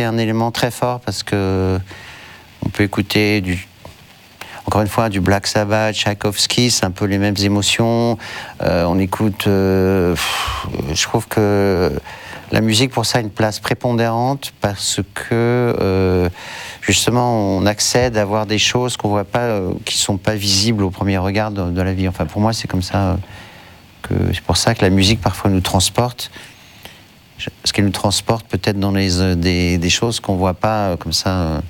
c'est un élément très fort parce que on peut écouter encore une fois, du Black Sabbath, Tchaïkovski, c'est un peu les mêmes émotions. On écoute... je trouve que la musique, pour ça, a une place prépondérante parce que, justement, on accède à voir des choses qu'on voit pas, qui sont pas visibles au premier regard de la vie. Enfin, pour moi, c'est comme ça. C'est pour ça que la musique, parfois, nous transporte. Parce qu'elle nous transporte peut-être dans des choses qu'on voit pas, comme ça...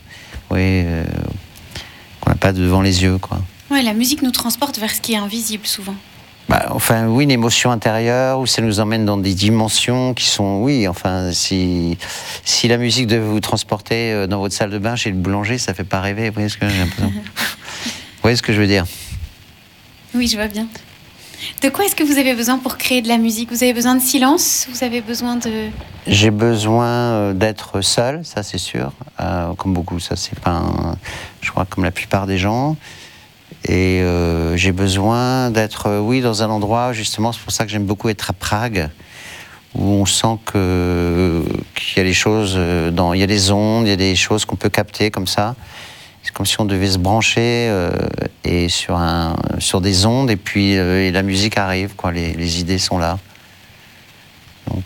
qu'on n'a pas devant les yeux, quoi. Ouais, la musique nous transporte vers ce qui est invisible, souvent. Enfin, oui, une émotion intérieure, où ça nous emmène dans des dimensions qui sont... Oui, enfin, si la musique devait vous transporter dans votre salle de bain chez le boulanger, ça fait pas rêver, vous voyez ce que j'ai l'impression. Vous voyez ce que je veux dire? Oui, je vois bien. De quoi est-ce que vous avez besoin pour créer de la musique? Vous avez besoin de silence? Vous avez besoin de... J'ai besoin d'être seul, ça c'est sûr. Comme beaucoup, ça c'est pas je crois comme la plupart des gens. Et j'ai besoin d'être, dans un endroit, justement, c'est pour ça que j'aime beaucoup être à Prague, où on sent qu'il y a des choses, il y a des ondes, il y a des choses qu'on peut capter comme ça. C'est comme si on devait se brancher et sur des ondes, et puis et la musique arrive, quoi, les idées sont là. Donc,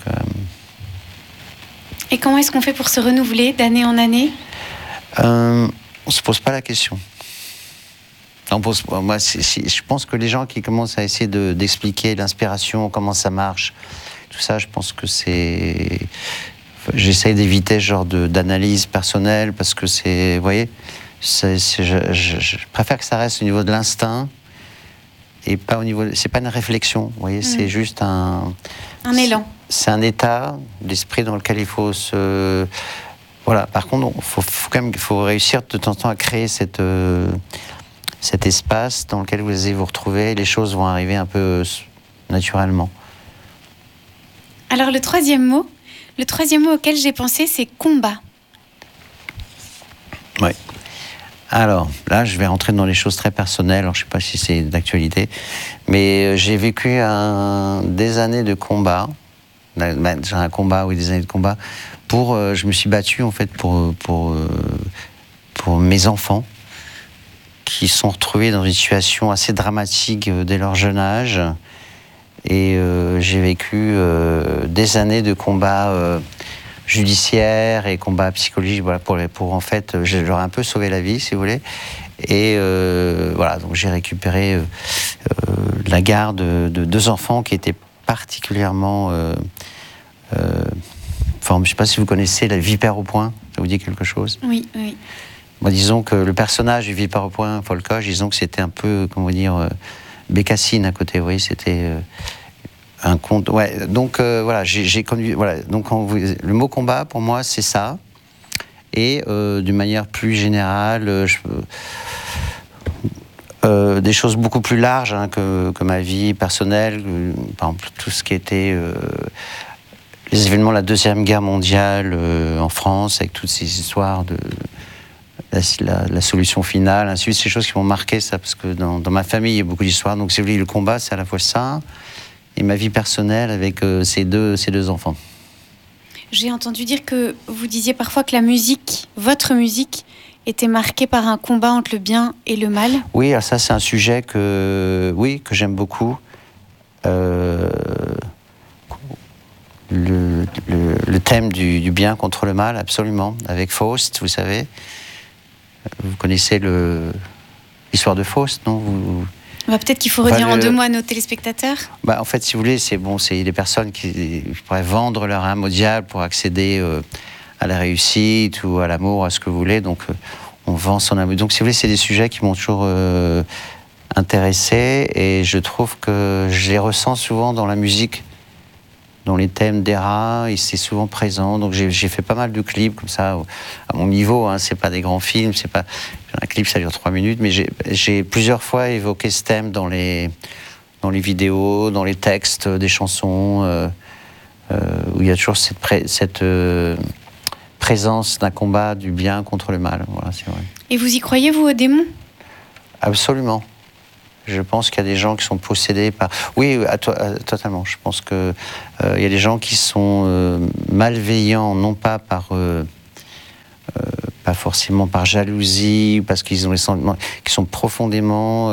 Et comment est-ce qu'on fait pour se renouveler d'année en année? on ne se pose pas la question. Moi, je pense que les gens qui commencent à essayer d'expliquer l'inspiration, comment ça marche, tout ça, je pense que c'est... J'essaye d'éviter ce genre d'analyse personnelle, parce que c'est... Vous voyez, je préfère que ça reste au niveau de l'instinct, et pas au niveau... C'est pas une réflexion, vous voyez, c'est juste un élan. C'est un état d'esprit dans lequel il faut se... Voilà, par contre, il faut réussir de temps en temps à créer cet espace dans lequel vous allez vous retrouver, les choses vont arriver un peu naturellement. Alors le troisième mot auquel j'ai pensé, c'est combat. Oui. Alors, là, je vais rentrer dans les choses très personnelles, alors je ne sais pas si c'est d'actualité, mais j'ai vécu des années de combat, un combat, oui, des années de combat, je me suis battu, en fait, pour mes enfants, qui sont retrouvés dans une situation assez dramatique dès leur jeune âge. Et j'ai vécu des années de combats judiciaires et combats psychologiques, voilà, pour en fait, je leur ai un peu sauvé la vie, si vous voulez. Et voilà, donc j'ai récupéré la garde de 2 enfants qui étaient particulièrement... je ne sais pas si vous connaissez la Vipère au point, ça vous dit quelque chose? Oui, oui. Moi, disons que le personnage du Vipère au point, Folcoche, disons que c'était un peu, comment dire, Bécassine à côté, vous voyez, c'était un conte. Ouais, donc voilà, j'ai conduit. Voilà, donc le mot combat, pour moi, c'est ça. Et d'une manière plus générale, des choses beaucoup plus larges que ma vie personnelle, par exemple, tout ce qui était. Les événements de la Deuxième Guerre mondiale en France, avec toutes ces histoires de la solution finale, ainsi de suite, ces choses qui m'ont marqué, ça, parce que dans ma famille, il y a beaucoup d'histoires. Donc, si vous voulez, le combat, c'est à la fois ça, et ma vie personnelle avec ces deux enfants. J'ai entendu dire que vous disiez parfois que la musique, votre musique, était marquée par un combat entre le bien et le mal. Oui, alors ça, c'est un sujet que j'aime beaucoup. Le thème du bien contre le mal, absolument, avec Faust, vous savez. Vous connaissez l'histoire de Faust, non? Peut-être qu'il faut redire en 2 mots à nos téléspectateurs. En fait, si vous voulez, c'est des personnes qui pourraient vendre leur âme au diable pour accéder à la réussite ou à l'amour, à ce que vous voulez. Donc, on vend son âme. Donc, si vous voulez, c'est des sujets qui m'ont toujours intéressé, et je trouve que je les ressens souvent dans la musique, dans les thèmes d'Héra, et c'est souvent présent. Donc j'ai fait pas mal de clips comme ça, à mon niveau, hein, c'est pas des grands films, c'est pas... Un clip, ça dure 3 minutes, mais j'ai plusieurs fois évoqué ce thème dans les vidéos, dans les textes des chansons, où il y a toujours cette présence d'un combat du bien contre le mal. Voilà, c'est vrai. Et vous y croyez, vous, aux démons? Absolument. Je pense qu'il y a des gens qui sont possédés par... Oui, totalement. Je pense qu'il y a des gens qui sont malveillants, non pas par pas forcément par jalousie, parce qu'ils ont les sentiments qui sont profondément